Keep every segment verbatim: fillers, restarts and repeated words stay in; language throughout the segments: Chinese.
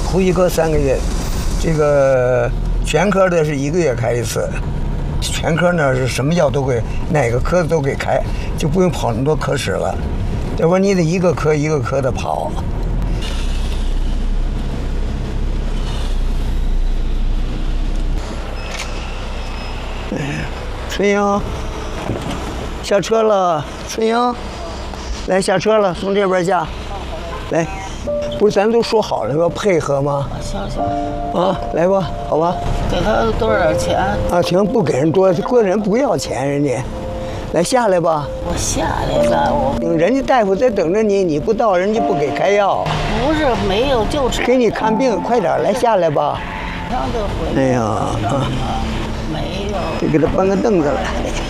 呼吸科三个月，这个全科的是一个月开一次。全科呢是什么药都给，哪个科都给开，就不用跑那么多科室了。要不然你得一个科一个科的跑。哎，春英，下车了，春英，来下车了，从这边下，来。不是咱都说好了要配合吗？ 行行， 啊，来吧，好吧。 给他多少点钱？ 啊，行，不给人多，个人不要钱，人家。来下来吧。 我下来吧，我。 人家大夫在等着你，你不到，人家不给开药。 不是没有，就是给你看病，快点来下来吧。 让他回。 哎呀，啊， 没有。 得给他搬个凳子来。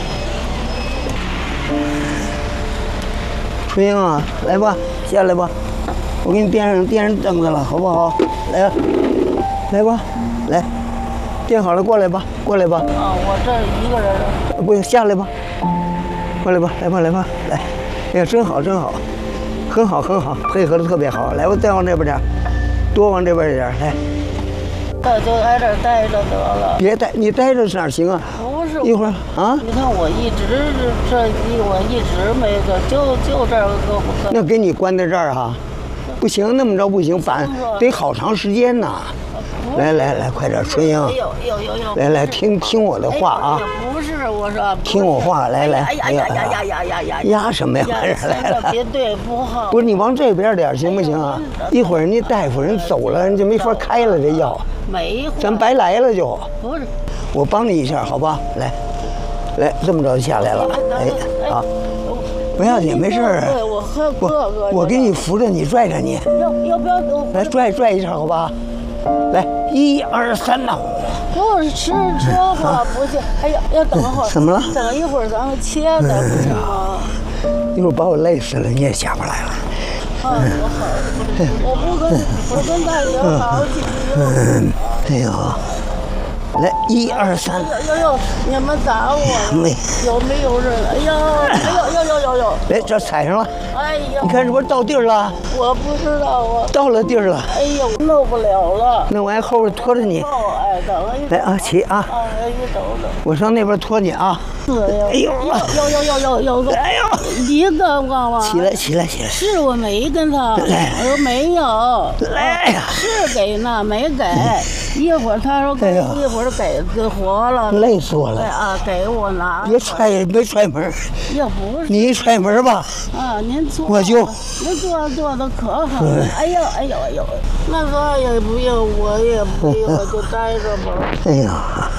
春英啊，来吧，下来吧。我给你垫上垫上凳子了，好不好？来，来吧，来，垫好了，过来吧，过来吧。 啊，我这一个人。 不，下来吧，过来吧，来吧，来吧，来。哎呀，真好，真好，很好，很好，配合的特别好。来，我再往这边点，多往这边一点，来。 那就挨这儿待着得了。 别待，你待着哪行啊？ 不是。 一会儿啊。 你看我一直这一我一直没个，就就这个胳膊。 那给你关在这儿哈。不行，那么着不行，反得好长时间呢。来来来，快点，春英。 有有有有。 来来，听听我的话啊。 不是，我说。 听我话，来来。 哎呀呀呀呀呀呀呀！ 压什么呀？来来来。 别对，不好。 不是你往这边点行不行啊？一会儿人家大夫人走了，人家没法开了这药。 没。 咱白来了就。 不是。 我帮你一下，好吧？来，来，这么着就下来了。哎，好。不要紧，没事儿。 对，我和哥哥。 我给你扶着你，拽着你。 要要不要？ 来拽拽一下，好吧？来，一二三呐。 不是吃这话不行。哎呀，要等会儿。 怎么了？ 等一会儿咱们切的不行吗？ 一会儿把我累死了，你也下不来了。 啊，我好，我不跟我跟大爷好几嗯，哎呀。来，一二三！ 呦呦呦！你们打我！ 没有没有人？哎呀！哎呦呦呦呦呦！ 来，这踩上了！ 哎呀！ 你看这不是到地儿了？ 我不知道啊。 到了地儿了！ 哎呦，弄不了了！ 那我还后边拖着你。 哎，等一来啊，起啊！ 啊，你等等。 我上那边拖你啊！ 是呀。 哎呦！ 呦呦呦呦呦！ 哎呦！ 你跟我吗？ 起来，起来，起来！ 是我没跟他。 来。 我说没有。 来呀！ 是给呢，没给。一会儿他说给，一会儿给给活了。 累死我了！ 啊，给我拿。 别踹，别踹门。 要不是你一踹门吧。 啊，您坐。 我就。 您坐坐的可好了。哎呦哎呦哎呦，那他也不用，我也不用，我就待着吧。 哎呀。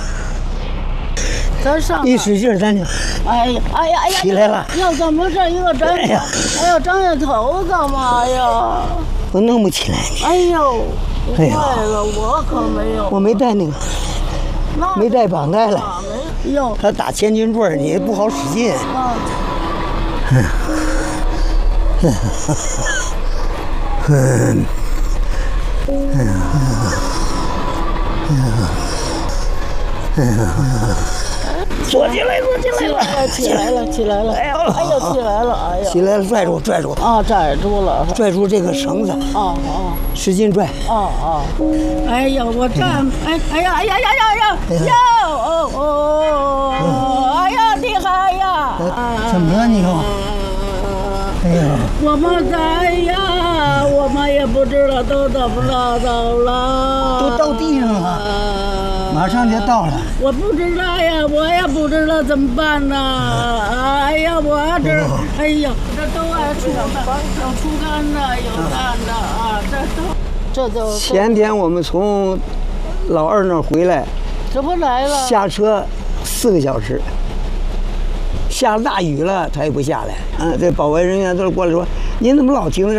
咱上。 一使劲，咱就。 哎呀哎呀哎呀！ 起来了。 要怎么这一个张？哎呀！哎呀，张下头干嘛呀？ 我弄不起来你。 哎呦！坏了，我可没有。 我没带那个。没带绑带来。 哟。 他打千斤坠，你不好使劲。嗯。嗯。坐起来，坐起来了， 起来了，起来了！哎呦，哎呦，起来了，哎呀！ 起来了，拽住，拽住！ 啊，拽住了， 拽住这个绳子！ 哦哦， 使劲拽！ 哦哦！哎呀，我站，哎哎呀，哎呀呀呀呀！哟哦哦！哎呀，厉害呀！ 怎么了你又？哎呀！ 我们在呀，我们也不知道都怎么了，走了。 都到地上了。马上就到了， 我不知道呀，我也不知道怎么办呢。哎呀，我这，哎呀，这都爱出的，有出干的，有干的啊，这都，这都。 前天我们从老二那儿回来， 这不来了？ 下车四个小时，下了大雨了，他也不下来。嗯，这保卫人员都过来说：“您怎么老停在这儿？”